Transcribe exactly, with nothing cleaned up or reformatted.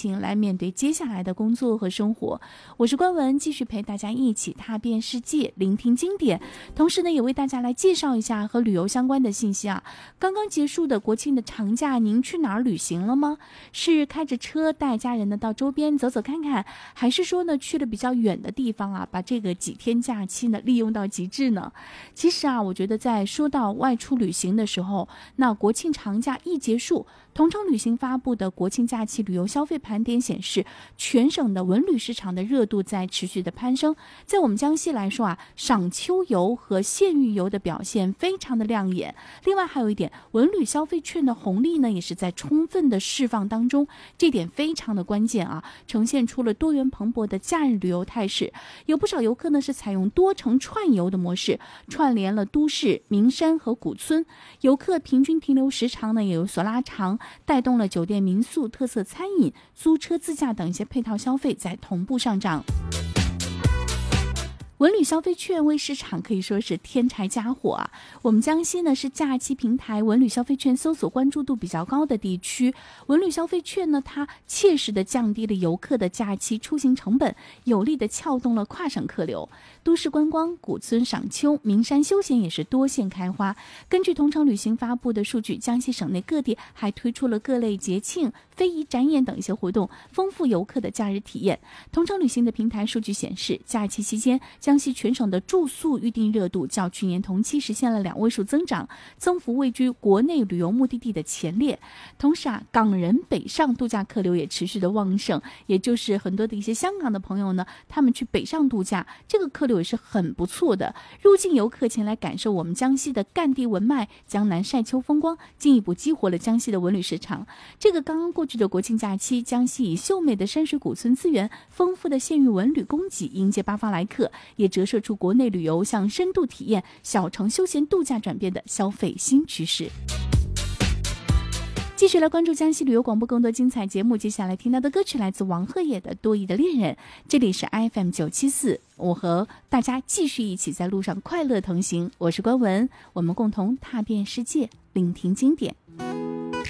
情来面对接下来的工作和生活。我是关文，继续陪大家一起踏遍世界，聆听经典，同时呢也为大家来介绍一下和旅游相关的信息啊。刚刚结束的国庆的长假，您去哪儿旅行了吗？是开着车带家人呢到周边走走看看，还是说呢去了比较远的地方啊，把这个几天假期呢利用到极致呢？其实啊，我觉得在说到外出旅行的时候，那国庆长假一结束，同程旅行发布的国庆假期旅游消费盘点显示，全省的文旅市场的热度在持续的攀升。在我们江西来说啊，赏秋游和县域游的表现非常的亮眼。另外还有一点，文旅消费券的红利呢也是在充分的释放当中，这点非常的关键啊，呈现出了多元蓬勃的假日旅游态势。有不少游客呢是采用多城串游的模式，串联了都市、名山和古村，游客平均停留时长呢也有所拉长，带动了酒店民宿、特色餐饮、租车自驾等一些配套消费在同步上涨。文旅消费券为市场可以说是添柴加火啊！我们江西呢是假期平台文旅消费券搜索关注度比较高的地区。文旅消费券呢，它切实的降低了游客的假期出行成本，有力的撬动了跨省客流。都市观光、古村赏秋、名山休闲也是多线开花。根据同程旅行发布的数据，江西省内各地还推出了各类节庆、非遗展演等一些活动，丰富游客的假日体验。同程旅行的平台数据显示，假期期间江西全省的住宿预订热度较去年同期实现了两位数增长，增幅位居国内旅游目的地的前列。同时啊，港人北上度假客流也持续的旺盛，也就是很多的一些香港的朋友呢，他们去北上度假，这个客流也是很不错的。入境游客前来感受我们江西的赣地文脉、江南晒秋风光，进一步激活了江西的文旅市场。这个刚刚过去的国庆假期，江西以秀美的山水古村资源、丰富的县域文旅供给迎接八方来客，也折射出国内旅游向深度体验、小城休闲度假转变的消费新趋势。继续来关注江西旅游广播更多精彩节目，接下来听到的歌曲来自王鹤野的《多疑的恋人》，这里是 F M 九七四，我和大家继续一起在路上快乐同行，我是关文，我们共同踏遍世界，聆听经典。